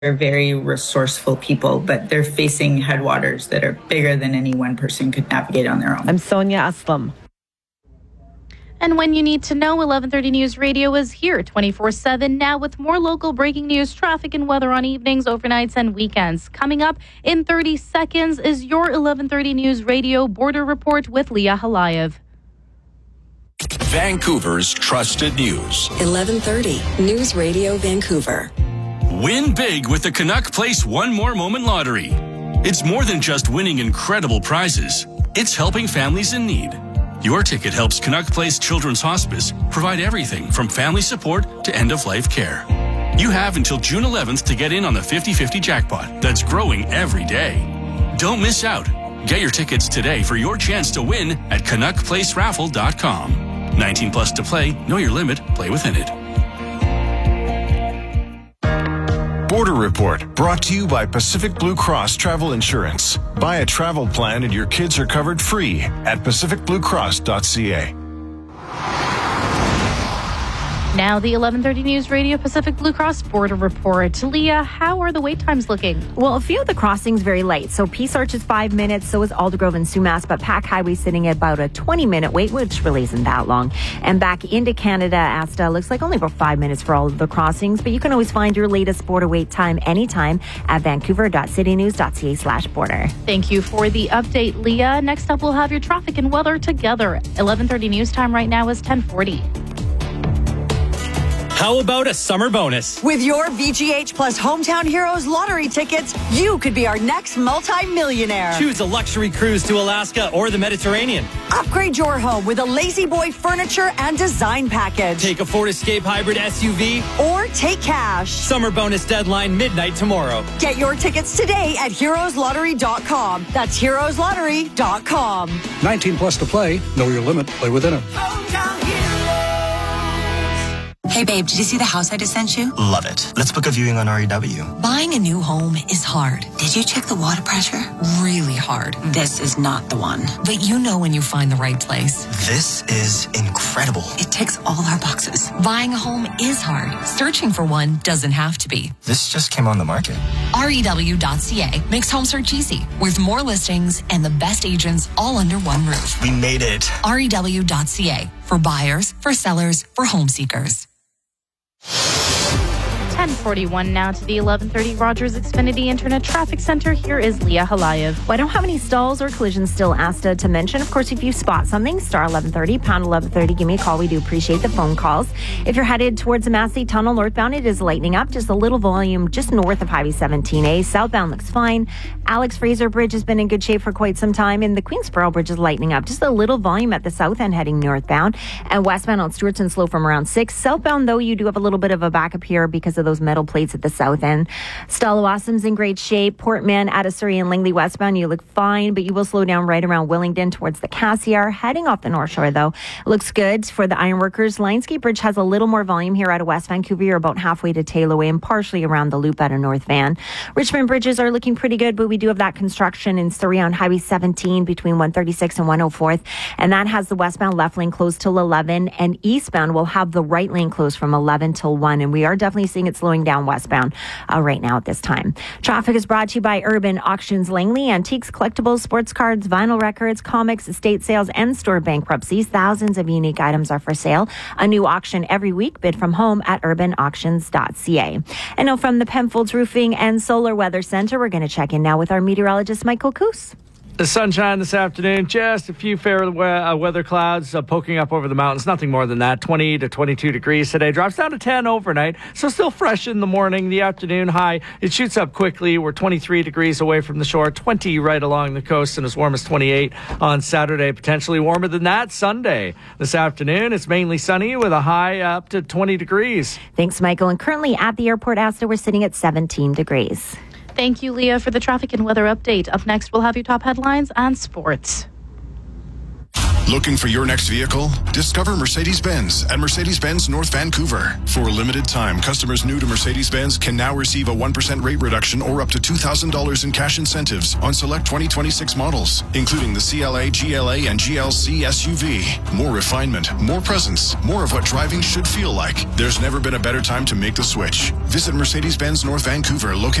They're very resourceful people, but they're facing headwaters that are bigger than any one person could navigate on their own. I'm Sonia Aslam. And when you need to know, 1130 News Radio is here 24/7 now with more local breaking news, traffic and weather on evenings, overnights, and weekends. Coming up in 30 seconds is your 1130 News Radio border report with Leah Halayev. Vancouver's trusted news. 1130 News Radio Vancouver. Win big with the Canuck Place One More Moment Lottery. It's more than just winning incredible prizes. It's helping families in need. Your ticket helps Canuck Place Children's Hospice provide everything from family support to end-of-life care. You have until June 11th to get in on the 50-50 jackpot that's growing every day. Don't miss out. Get your tickets today for your chance to win at CanuckPlaceRaffle.com. 19 plus to play. Know your limit. Play within it. Border Report, brought to you by Pacific Blue Cross Travel Insurance. Buy a travel plan and your kids are covered free at pacificbluecross.ca. Now the 1130 News Radio Pacific Blue Cross Border Report. Leah, how are the wait times looking? Well, a few of the crossings very late. So Peace Arch is 5 minutes, so is Aldergrove and Sumas, but Pack Highway sitting at about a 20-minute wait, which really isn't that long. And back into Canada, Asta, looks like only about 5 minutes for all of the crossings, but you can always find your latest border wait time anytime at vancouver.citynews.ca/border. Thank you for the update, Leah. Next up, we'll have your traffic and weather together. 1130 News time right now is 10:40. How about a summer bonus? With your VGH Plus Hometown Heroes lottery tickets, you could be our next multi-millionaire. Choose a luxury cruise to Alaska or the Mediterranean. Upgrade your home with a Lazy Boy furniture and design package. Take a Ford Escape hybrid SUV. Or take cash. Summer bonus deadline midnight tomorrow. Get your tickets today at heroeslottery.com. That's heroeslottery.com. 19 plus to play. Know your limit. Play within it. Hey babe, did you see the house I just sent you? Love it. Let's book a viewing on REW. Buying a new home is hard. Did you check the water pressure? Really hard. This is not the one. But you know when you find the right place. This is incredible. It ticks all our boxes. Buying a home is hard. Searching for one doesn't have to be. This just came on the market. REW.ca makes home search easy with more listings and the best agents all under one roof. We made it. REW.ca for buyers, for sellers, for home seekers. 10:41 now to the 1130 Rogers Xfinity Internet Traffic Center. Here is Leah Halayev. Well, I don't have any stalls or collisions still, Asta, to mention. Of course, if you spot something, star 1130, pound 1130, give me a call. We do appreciate the phone calls. If you're headed towards the Massey Tunnel northbound, it is lightening up. Just a little volume just north of Highway 17A. Southbound looks fine. Alex Fraser Bridge has been in good shape for quite some time, and the Queensboro Bridge is lightening up. Just a little volume at the south end heading northbound. And westbound on Stewartson slow from around 6. Southbound, though, you do have a little bit of a backup here because of those metal plates at the south end. Stella Wassom's in great shape. Portman, Addisuri, and Langley westbound, you look fine, but you will slow down right around Willingdon towards the Cassiar. Heading off the North Shore, though, looks good for the Ironworkers. Lionsgate Bridge has a little more volume here out of West Vancouver. You're about halfway to Taylorway and partially around the loop out of North Van. Richmond bridges are looking pretty good, but we do have that construction in Surrey on Highway 17 between 136 and 104th, and that has the westbound left lane closed till 11, and eastbound will have the right lane closed from 11 till 1, and we are definitely seeing it slowing down westbound right now at this time. Traffic is brought to you by Urban Auctions Langley. Antiques, collectibles, sports cards, vinyl records, comics, estate sales, and store bankruptcies. Thousands of unique items are for sale. A new auction every week. Bid from home at urbanauctions.ca. And now from the Penfolds Roofing and Solar Weather Center, we're going to check in now with our meteorologist, Michael Coos. The sunshine this afternoon, just a few fair weather clouds poking up over the mountains. Nothing more than that. 20 to 22 degrees today. Drops down to 10 overnight. So still fresh in the morning. The afternoon high, it shoots up quickly. We're 23 degrees away from the shore, 20 right along the coast, and as warm as 28 on Saturday. Potentially warmer than that Sunday. This afternoon, it's mainly sunny with a high up to 20 degrees. Thanks, Michael. And currently at the airport, Asta, we're sitting at 17 degrees. Thank you, Leah, for the traffic and weather update. Up next, we'll have your top headlines on sports. Looking for your next vehicle? Discover Mercedes-Benz at Mercedes-Benz North Vancouver. For a limited time, customers new to Mercedes-Benz can now receive a 1% rate reduction or up to $2,000 in cash incentives on select 2026 models, including the CLA, GLA, and GLC SUV. More refinement, more presence, more of what driving should feel like. There's never been a better time to make the switch. Visit Mercedes-Benz North Vancouver, located